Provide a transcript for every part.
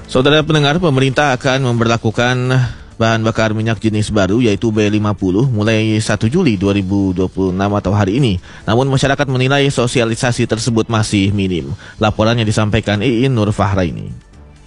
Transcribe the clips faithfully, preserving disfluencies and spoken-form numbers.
Saudara pendengar, pemerintah akan memberlakukan bahan bakar minyak jenis baru yaitu B lima puluh mulai satu Juli dua ribu dua puluh enam atau hari ini. Namun masyarakat menilai sosialisasi tersebut masih minim. Laporannya disampaikan Iin Nur Fahraini.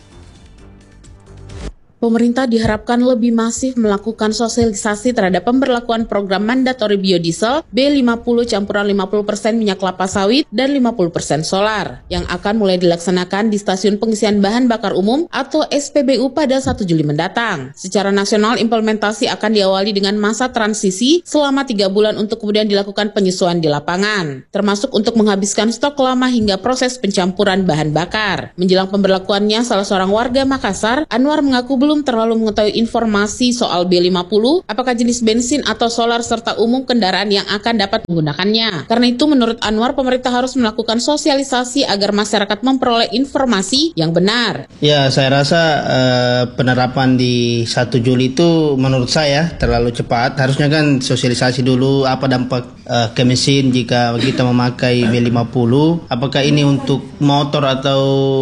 Pemerintah diharapkan lebih masif melakukan sosialisasi terhadap pemberlakuan program mandatori biodiesel B lima puluh campuran lima puluh persen minyak kelapa sawit dan lima puluh persen solar yang akan mulai dilaksanakan di stasiun pengisian bahan bakar umum atau S P B U pada satu Juli mendatang. Secara nasional, implementasi akan diawali dengan masa transisi selama tiga bulan untuk kemudian dilakukan penyesuaian di lapangan, termasuk untuk menghabiskan stok lama hingga proses pencampuran bahan bakar. Menjelang pemberlakuannya, salah seorang warga Makassar, Anwar, mengaku belum belum terlalu mengetahui informasi soal B lima puluh, apakah jenis bensin atau solar serta umum kendaraan yang akan dapat menggunakannya. Karena itu menurut Anwar, pemerintah harus melakukan sosialisasi agar masyarakat memperoleh informasi yang benar. Ya, saya rasa uh, penerapan di satu Juli itu menurut saya terlalu cepat. Harusnya kan sosialisasi dulu apa dampak uh, ke mesin jika kita memakai B lima puluh. Apakah ini untuk motor atau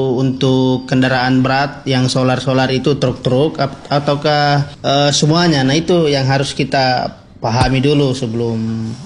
untuk kendaraan berat yang solar-solar itu truk-truk ataukah uh, semuanya. Nah, itu yang harus kita pahami dulu sebelum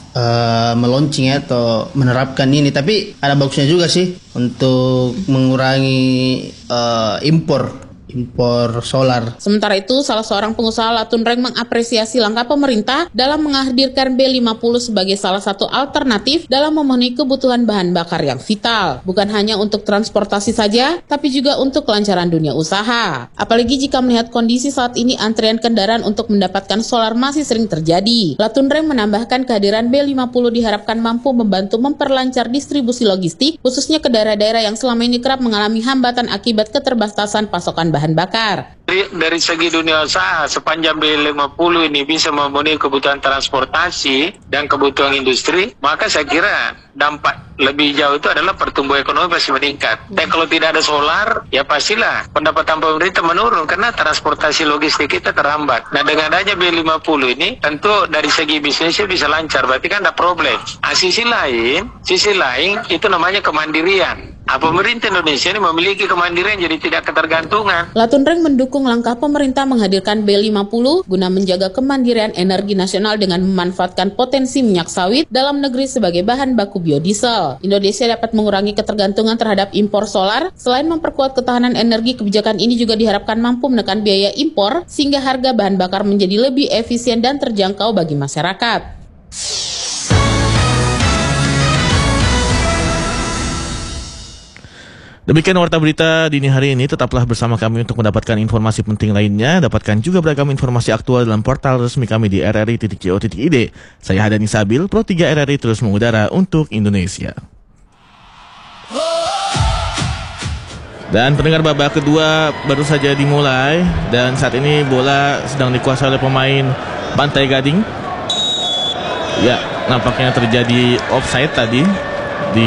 uh, meluncing atau menerapkan ini. Tapi ada bagusnya juga sih untuk mengurangi uh, impor impor solar. Sementara itu, salah seorang pengusaha Latunreng mengapresiasi langkah pemerintah dalam menghadirkan B lima puluh sebagai salah satu alternatif dalam memenuhi kebutuhan bahan bakar yang vital. Bukan hanya untuk transportasi saja, tapi juga untuk kelancaran dunia usaha. Apalagi jika melihat kondisi saat ini antrian kendaraan untuk mendapatkan solar masih sering terjadi. Latunreng menambahkan kehadiran B lima puluh diharapkan mampu membantu memperlancar distribusi logistik, khususnya ke daerah-daerah yang selama ini kerap mengalami hambatan akibat keterbatasan pasokan bahan bakar. Dari, dari segi dunia usaha, sepanjang B lima puluh ini bisa memenuhi kebutuhan transportasi dan kebutuhan industri, maka saya kira dampak lebih jauh itu adalah pertumbuhan ekonomi pasti meningkat. Dan kalau tidak ada solar, ya pastilah pendapatan pemerintah menurun karena transportasi logistik kita terhambat. Nah, dengan adanya B lima puluh ini, tentu dari segi bisnisnya bisa lancar, berarti kan ada problem. Nah, sisi lain, sisi lain itu namanya kemandirian. Nah, pemerintah Indonesia ini memiliki kemandirian jadi tidak ketergantungan. Latunreng mendukung langkah pemerintah menghadirkan B lima puluh guna menjaga kemandirian energi nasional dengan memanfaatkan potensi minyak sawit dalam negeri sebagai bahan baku biodiesel. Indonesia dapat mengurangi ketergantungan terhadap impor solar. Selain memperkuat ketahanan energi, kebijakan ini juga diharapkan mampu menekan biaya impor sehingga harga bahan bakar menjadi lebih efisien dan terjangkau bagi masyarakat. Demikian warta berita dini hari ini. Tetaplah bersama kami untuk mendapatkan informasi penting lainnya. Dapatkan juga beragam informasi aktual dalam portal resmi kami di r r i titik co titik i d. Saya Hadani Sabil, Pro tiga R R I terus mengudara untuk Indonesia. Dan pendengar, babak kedua baru saja dimulai dan saat ini bola sedang dikuasai oleh pemain Pantai Gading. Ya, nampaknya terjadi offside tadi di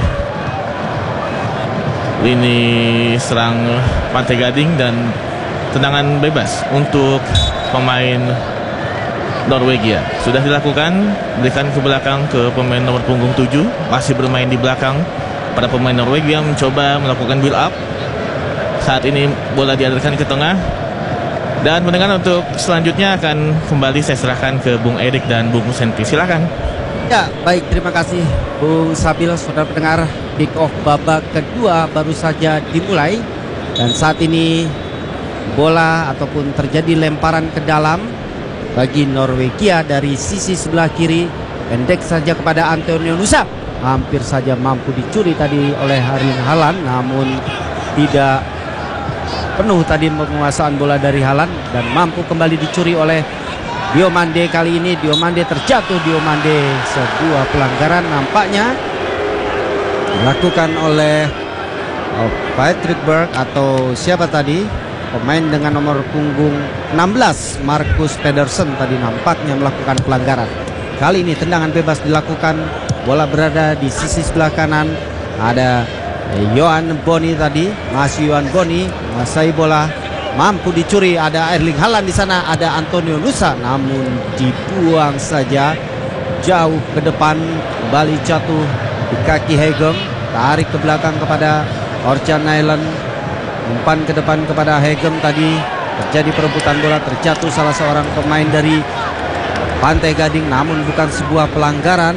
lini serang Pantai Gading dan tendangan bebas untuk pemain Norwegia sudah dilakukan, berikan ke belakang ke pemain nomor punggung tujuh, masih bermain di belakang pada pemain Norwegia mencoba melakukan build up. Saat ini bola dialirkan ke tengah dan pendengar untuk selanjutnya akan kembali saya serahkan ke Bung Erik dan Bung Senti, silakan. Ya, baik, terima kasih Bung Sabil. Saudara pendengar, kick off babak kedua baru saja dimulai dan saat ini bola ataupun terjadi lemparan ke dalam bagi Norwegia dari sisi sebelah kiri, pendek saja kepada Antonio Nusa, hampir saja mampu dicuri tadi oleh Erling Haaland, namun tidak penuh tadi penguasaan bola dari Haaland dan mampu kembali dicuri oleh Diomande. Kali ini Diomande terjatuh. Diomande, sebuah pelanggaran nampaknya dilakukan oleh oh, Patrick Berg atau siapa tadi, pemain dengan nomor punggung enam belas, Marcus Pedersen tadi nampaknya melakukan pelanggaran. Kali ini tendangan bebas dilakukan, bola berada di sisi sebelah kanan, ada Yohan Boni tadi, masih Yohan Boni menguasai bola, mampu dicuri, ada Erling Haaland di sana, ada Antonio Nusa, namun dibuang saja jauh ke depan, kembali jatuh di kaki Hegem, tarik ke belakang kepada Orjan Nyland. Umpan ke depan kepada Hegem tadi. Terjadi perebutan bola, terjatuh salah seorang pemain dari Pantai Gading, namun bukan sebuah pelanggaran.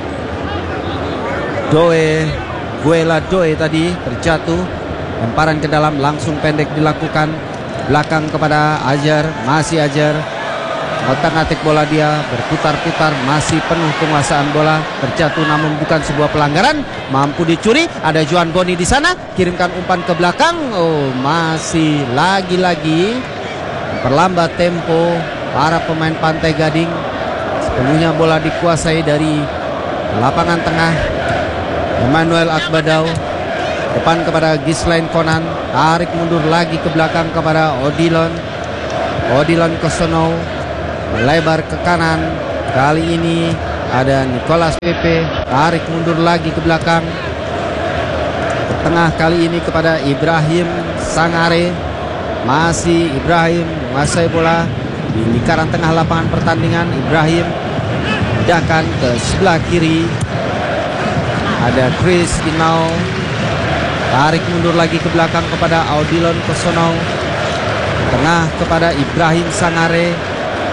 Doe, Guela Doe tadi terjatuh. Lemparan ke dalam langsung pendek dilakukan. Belakang kepada Ajar, masih Ajar. Otak-atik bola dia, berputar-putar, masih penuh penguasaan bola. Terjatuh namun bukan sebuah pelanggaran. Mampu dicuri, ada Juan Boni di sana. Kirimkan umpan ke belakang. Oh, masih lagi-lagi perlambat tempo para pemain Pantai Gading. Sepenuhnya bola dikuasai dari lapangan tengah. Emmanuel Akbadau. Depan kepada Gislain Konan. Tarik mundur lagi ke belakang kepada Odilon. Odilon Kosono. Melebar ke kanan. Kali ini ada Nicolas Pepe. Tarik mundur lagi ke belakang. Ke tengah kali ini kepada Ibrahim Sangare. Masih Ibrahim menguasai bola di lingkaran tengah lapangan pertandingan. Ibrahim pindahkan ke sebelah kiri. Ada Chris Inau. Tarik mundur lagi ke belakang kepada Odilon Kosono. Tengah kepada Ibrahim Sangare.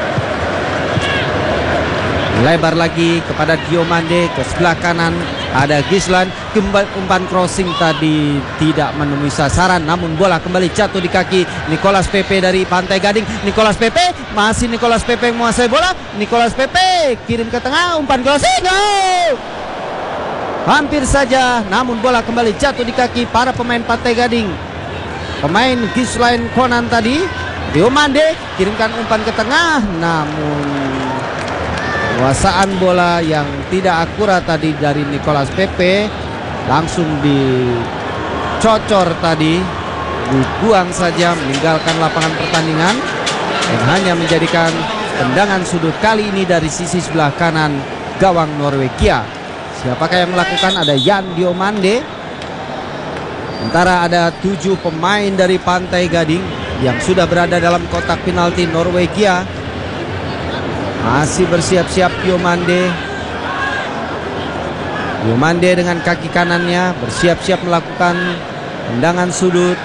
Lebar lagi kepada Diomande ke sebelah kanan. Ada Gislan. Umpan crossing tadi tidak menemui sasaran, namun bola kembali jatuh di kaki Nicolas Pepe dari Pantai Gading. Nicolas Pepe, masih Nicolas Pepe menguasai bola. Nicolas Pepe kirim ke tengah, umpan crossing. Oh! Hampir saja, namun bola kembali jatuh di kaki para pemain Pantai Gading. Pemain Gislain Konan tadi. Diomande kirimkan umpan ke tengah, namun penguasaan bola yang tidak akurat tadi dari Nicolas Pepe langsung dicocor tadi, dibuang saja, meninggalkan lapangan pertandingan dan hanya menjadikan tendangan sudut kali ini dari sisi sebelah kanan gawang Norwegia. Siapakah yang melakukan? Ada Jan Diomande. Sementara ada tujuh pemain dari Pantai Gading yang sudah berada dalam kotak penalti Norwegia. Masih bersiap-siap Diomande. Diomande dengan kaki kanannya bersiap-siap melakukan tendangan sudut.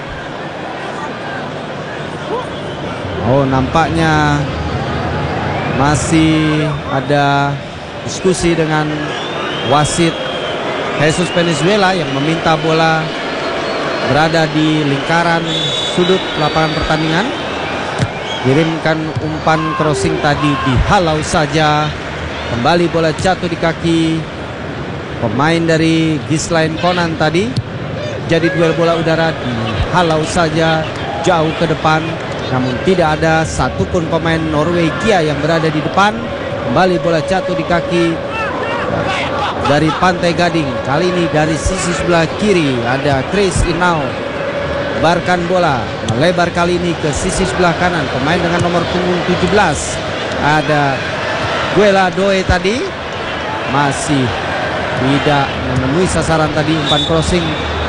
Oh, nampaknya masih ada diskusi dengan wasit Jesus Venezuela yang meminta bola berada di lingkaran sudut lapangan pertandingan. Kirimkan umpan crossing tadi dihalau saja. Kembali bola jatuh di kaki pemain dari Gislain Konan tadi. Jadi duel bola udara dihalau saja jauh ke depan. Namun tidak ada satupun pemain Norwegia yang berada di depan. Kembali bola jatuh di kaki dari Pantai Gading. Kali ini dari sisi sebelah kiri ada Chris Inau. Lebarkan bola, melebar kali ini ke sisi sebelah kanan. Pemain dengan nomor punggung tujuh belas ada Guela Doe tadi. Masih tidak menemui sasaran tadi umpan crossing.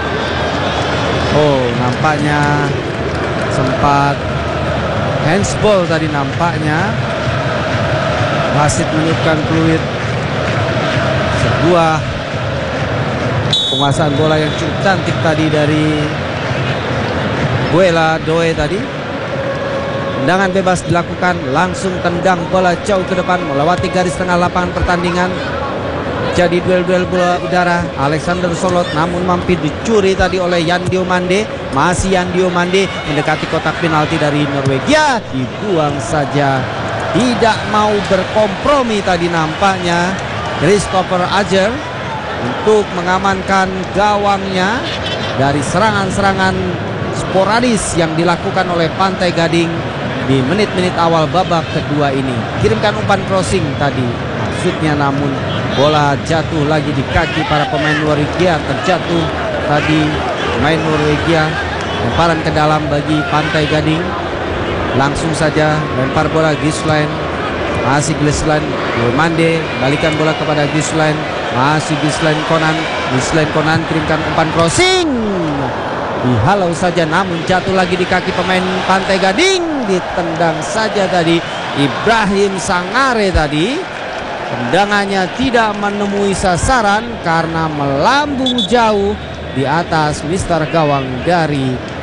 Oh, nampaknya sempat handsball tadi nampaknya. Wasit meniupkan peluit. Sebuah penguasaan bola yang cukup cantik tadi dari Guela Doe tadi. Tendangan bebas dilakukan, langsung tendang bola jauh ke depan melewati garis tengah lapangan pertandingan. Jadi duel-duel bola udara. Alexander Solot namun mampir dicuri tadi oleh Jan Diomande. Masih Jan Diomande mendekati kotak penalti dari Norwegia. Dibuang saja. Tidak mau berkompromi tadi nampaknya Christopher Ajer untuk mengamankan gawangnya dari serangan-serangan sporadis yang dilakukan oleh Pantai Gading di menit-menit awal babak kedua ini. Kirimkan umpan crossing tadi maksudnya, namun bola jatuh lagi di kaki para pemain Norwegia. Terjatuh tadi pemain Norwegia. Lemparan ke dalam bagi Pantai Gading. Langsung saja lempar bola Gislain. Masih Gislain Diomande, balikan bola kepada Gislain. Masih Gislain Konan. Gislain Konan kirimkan umpan crossing. Dihalau saja namun jatuh lagi di kaki pemain Pantai Gading. Ditendang saja tadi Ibrahim Sangare tadi. Tendangannya tidak menemui sasaran karena melambung jauh di atas mister gawang dari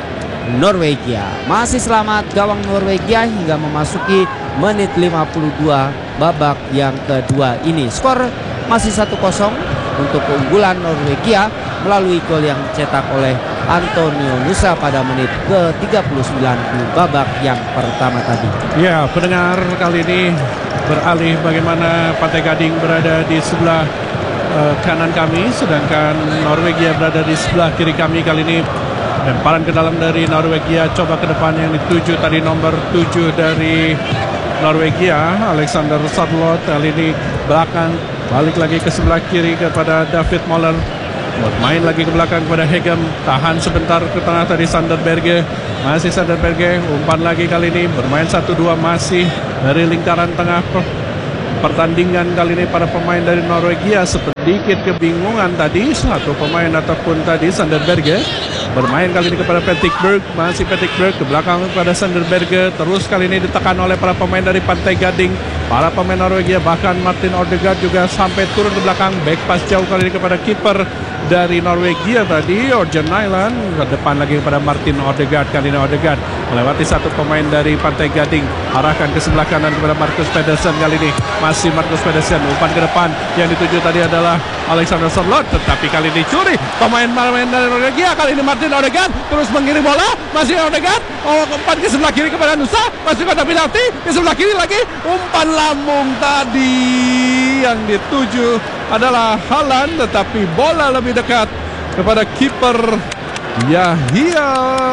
Norwegia. Masih selamat gawang Norwegia hingga memasuki menit lima puluh dua babak yang kedua ini. Skor masih satu kosong untuk keunggulan Norwegia melalui gol yang dicetak oleh Antonio Nusa pada menit ke tiga puluh sembilan di babak yang pertama tadi. Ya, pendengar, kali ini beralih bagaimana Pantai Gading berada di sebelah uh, kanan kami, sedangkan Norwegia berada di sebelah kiri kami. Kali ini lemparan ke dalam dari Norwegia, coba ke depan yang dituju tadi nomor tujuh dari Norwegia, Alexander Sørloth. Kali ini belakang, balik lagi ke sebelah kiri kepada David Moller. Main lagi ke belakang kepada Hegem, tahan sebentar ke tengah tadi Sander Berge, masih Sander Berge, umpan lagi kali ini bermain satu dua masih dari lingkaran tengah pertandingan. Kali ini para pemain dari Norwegia sedikit kebingungan tadi, satu pemain ataupun tadi Sander Berge bermain kali ini kepada Patrick Berg, masih Patrick Berg ke belakang kepada Sander Berge, terus kali ini ditekan oleh para pemain dari Pantai Gading. Para pemain Norwegia, bahkan Martin Odegaard juga sampai turun ke belakang. Back pass jauh kali ini kepada kiper dari Norwegia tadi, Orjan Nyland. Ke depan lagi kepada Martin Odegaard. Kali ini Odegaard melewati satu pemain dari Pantai Gading, arahkan ke sebelah kanan kepada Marcus Pedersen. Kali ini masih Marcus Pedersen, umpan ke depan yang dituju tadi adalah Alexander Sørloth, tetapi kali ini curi pemain-pemain dari Norwegia. Kali ini Martin Odegaard terus mengirim bola, masih Odegaard, oh, umpan ke sebelah kiri kepada Nusa, masih kotak penalti ke sebelah kiri lagi, umpan lambung tadi yang dituju adalah Haaland, tetapi bola lebih dekat kepada kiper Yahya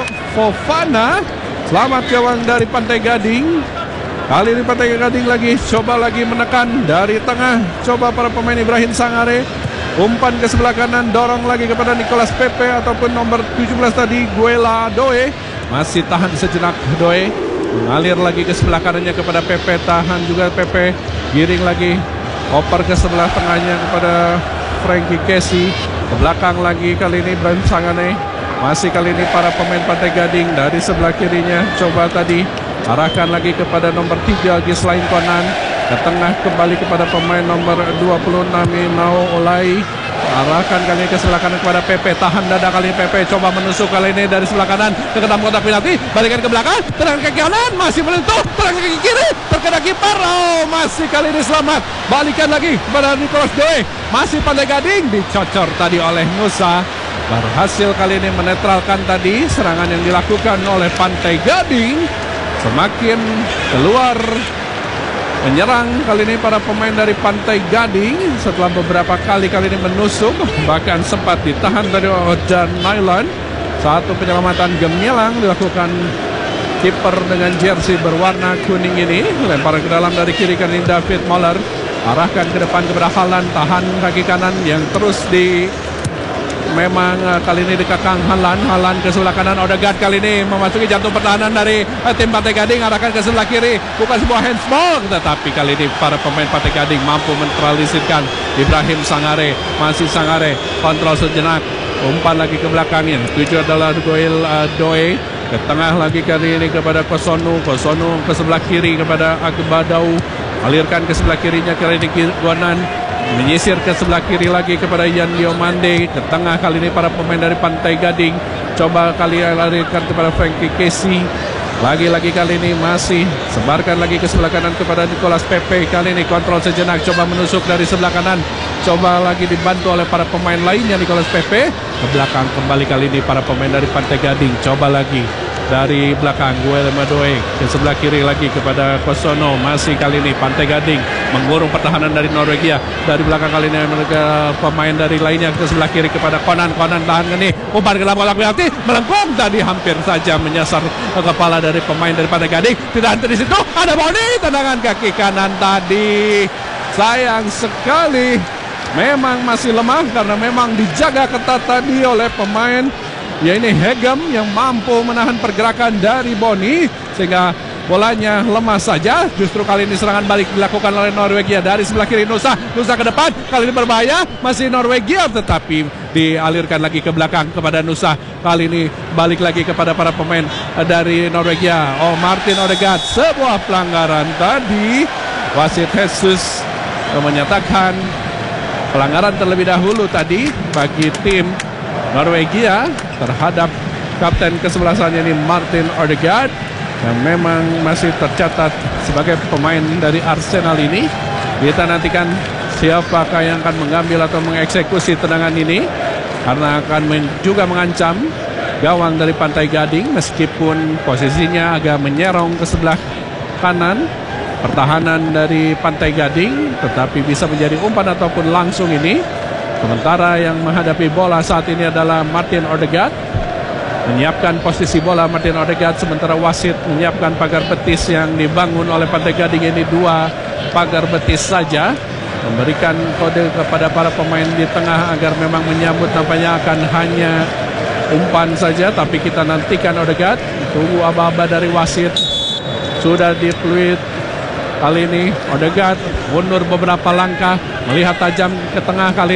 Fofana. Selamat gawang dari Pantai Gading. Kali ini Pantai Gading lagi coba lagi menekan dari tengah, coba para pemain Ibrahim Sangare, umpan ke sebelah kanan, dorong lagi kepada Nicolas Pepe ataupun nomor tujuh belas tadi Guela Doe, masih tahan sejenak Doe, mengalir lagi ke sebelah kanannya kepada Pepe, tahan juga Pepe, giring lagi, oper ke sebelah tengahnya kepada Frankie Casey, ke belakang lagi kali ini Ibrahim Sangare, masih kali ini para pemain Pantai Gading dari sebelah kirinya, coba tadi arahkan lagi kepada nomor tiga Gislain Konan, ke tengah kembali kepada pemain nomor dua puluh enam Nao Olai, arahkan kali ini ke sebelah kanan kepada Pepe, tahan dada kali ini Pepe, coba menusuk kali ini dari sebelah kanan ke dalam kotak penalti, balikan ke belakang, terang ke kanan, masih menentu, terang ke kiri, terkena kiper, oh masih kali ini selamat, balikan lagi kepada Nicolas Doe, masih Pantai Gading, dicocor tadi oleh Nusa, berhasil kali ini menetralkan tadi serangan yang dilakukan oleh Pantai Gading. Semakin keluar menyerang kali ini para pemain dari Pantai Gading setelah beberapa kali kali ini menusuk, bahkan sempat ditahan dari Orjan Nyland. Satu penyelamatan gemilang dilakukan kiper dengan jersey berwarna kuning ini, lempar ke dalam dari kiri kali ini David Moller, arahkan ke depan kepada Haaland, tahan kaki kanan yang terus di memang uh, kali ini dikekang Haaland, Haaland ke sebelah kanan, Odegaard kali ini memasuki jantung pertahanan dari uh, tim Pantai Gading, arahkan ke sebelah kiri, bukan sebuah handsball, tetapi kali ini para pemain Pantai Gading mampu menetralisirkan Ibrahim Sangare, masih Sangare, kontrol sejenak, umpan lagi ke belakangnya, tujuh adalah Goel uh, Doe, ke tengah lagi kali ini kepada Kosonu, Kosonu ke sebelah kiri kepada Agbadau, alirkan ke sebelah kirinya kali ini Gonan, menyisir ke sebelah kiri lagi kepada Yan Diomande, ke tengah kali ini para pemain dari Pantai Gading, coba kali larikan kepada Frankie Casey, lagi-lagi kali ini masih sebarkan lagi ke sebelah kanan kepada Nicolas Pepe, kali ini kontrol sejenak, coba menusuk dari sebelah kanan, coba lagi dibantu oleh para pemain lainnya Nicolas Pepe, ke belakang kembali kali ini para pemain dari Pantai Gading, coba lagi dari belakang Guillermo Doe, ke sebelah kiri lagi kepada Kosono, masih kali ini Pantai Gading mengurung pertahanan dari Norwegia, dari belakang kali ini mereka pemain dari lainnya ke sebelah kiri kepada Konan, Konan tahan ini, umpan ke dalam kotak penalti, melengkung tadi hampir saja menyasar kepala dari pemain dari Pantai Gading, tidak henti di situ, ada Boni, tendangan kaki kanan tadi, sayang sekali, memang masih lemah karena memang dijaga ketat tadi oleh pemain, ya ini Hegem yang mampu menahan pergerakan dari Boni sehingga bolanya lemah saja. Justru kali ini serangan balik dilakukan oleh Norwegia dari sebelah kiri Nusa, Nusa ke depan, kali ini berbahaya, masih Norwegia tetapi dialirkan lagi ke belakang kepada Nusa, kali ini balik lagi kepada para pemain dari Norwegia. Oh, Martin Odegaard, sebuah pelanggaran tadi, wasit Jesus menyatakan pelanggaran terlebih dahulu tadi bagi tim Norwegia terhadap kapten kesebelasannya ini Martin Odegaard yang memang masih tercatat sebagai pemain dari Arsenal ini. Kita nantikan siapakah yang akan mengambil atau mengeksekusi tendangan ini, karena akan men- juga mengancam gawang dari Pantai Gading meskipun posisinya agak menyerong ke sebelah kanan pertahanan dari Pantai Gading, tetapi bisa menjadi umpan ataupun langsung ini. Sementara yang menghadapi bola saat ini adalah Martin Odegaard, menyiapkan posisi bola Martin Odegaard, sementara wasit menyiapkan pagar betis yang dibangun oleh Pantai Gading ini dua pagar betis saja, memberikan kode kepada para pemain di tengah agar memang menyambut nampaknya akan hanya umpan saja, tapi kita nantikan Odegaard, tunggu aba-aba dari wasit. Sudah dipeluit kali ini Odegaard mundur beberapa langkah, melihat tajam ke tengah kali